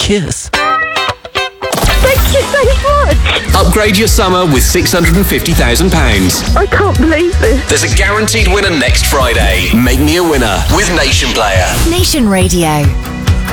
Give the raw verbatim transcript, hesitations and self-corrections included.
Kiss. Thank you so much. Upgrade your summer with six hundred fifty thousand pounds. I can't believe this. There's a guaranteed winner next Friday. Make me a winner with Nation Player. Nation Radio.